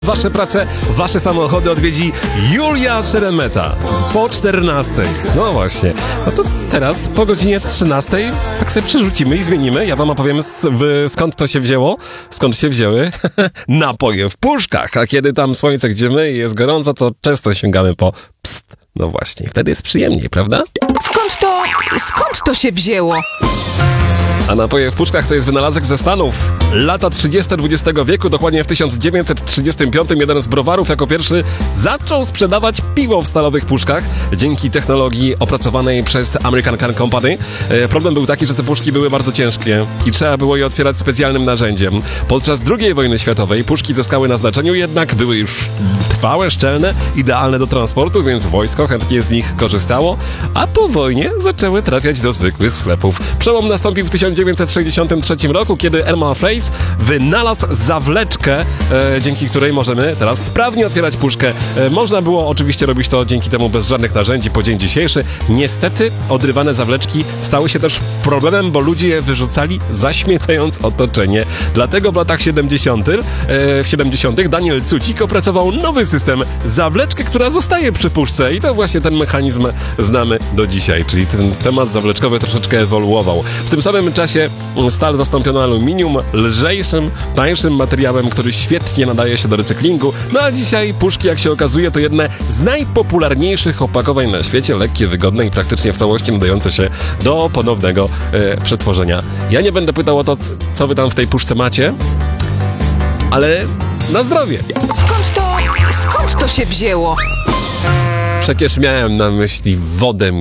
Wasze prace, wasze samochody odwiedzi Julia Szeremeta po 14. No właśnie. No to teraz po godzinie 13 tak sobie przerzucimy i zmienimy. Ja wam opowiem skąd to się wzięło, skąd się wzięły napoje w puszkach. A kiedy tam słońce gdziemy i jest gorąco, to często sięgamy po pst. No właśnie, wtedy jest przyjemniej, prawda? Skąd to się wzięło? A napoje w puszkach to jest wynalazek ze Stanów. Lata 30. XX wieku, dokładnie w 1935 jeden z browarów jako pierwszy zaczął sprzedawać piwo w stalowych puszkach dzięki technologii opracowanej przez American Can Company. Problem był taki, że te puszki były bardzo ciężkie i trzeba było je otwierać specjalnym narzędziem. Podczas II wojny światowej puszki zyskały na znaczeniu, jednak były już trwałe, szczelne, idealne do transportu, więc wojsko chętnie z nich korzystało, a po wojnie zaczęły trafiać do zwykłych sklepów. Przełom nastąpił w 1963 roku, kiedy Herman Fraisse wynalazł zawleczkę, dzięki której możemy teraz sprawnie otwierać puszkę. Można było oczywiście robić to dzięki temu bez żadnych narzędzi po dzień dzisiejszy. Niestety odrywane zawleczki stały się też problemem, bo ludzie je wyrzucali, zaśmiecając otoczenie. Dlatego w latach 70. Daniel Cucik opracował nowy system, zawleczkę, która zostaje przy puszce i to właśnie ten mechanizm znamy do dzisiaj, czyli ten temat zawleczkowy troszeczkę ewoluował. W tym samym czasie stal zastąpiono aluminium, lżejszym, tańszym materiałem, który świetnie nadaje się do recyklingu. No a dzisiaj puszki, jak się okazuje, to jedne z najpopularniejszych opakowań na świecie, lekkie, wygodne i praktycznie w całości nadające się do ponownego przetworzenia. Ja nie będę pytał o to, co wy tam w tej puszce macie, ale na zdrowie! Skąd to się wzięło? Przecież miałem na myśli wodę